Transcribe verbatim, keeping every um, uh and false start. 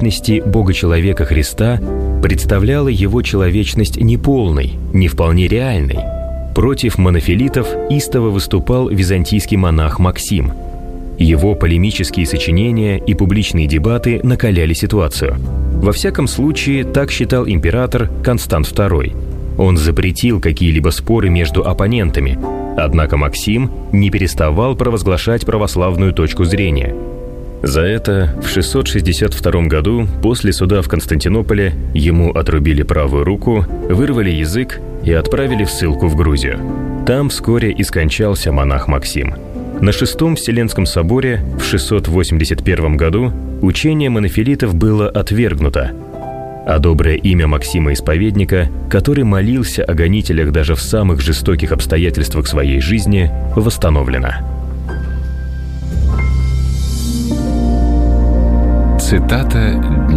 личности Бога-человека Христа представляла его человечность неполной, не вполне реальной. Против монофилитов истово выступал византийский монах Максим. Его полемические сочинения и публичные дебаты накаляли ситуацию. Во всяком случае, так считал император Констант второй. Он запретил какие-либо споры между оппонентами, однако Максим не переставал провозглашать православную точку зрения. За это в шестьсот шестьдесят втором году после суда в Константинополе ему отрубили правую руку, вырвали язык и отправили в ссылку в Грузию. Там вскоре и скончался монах Максим. На Шестом Вселенском соборе в шестьсот восемьдесят первом году учение монофилитов было отвергнуто, а доброе имя Максима-исповедника, который молился о гонителях даже в самых жестоких обстоятельствах своей жизни, восстановлено. Цитата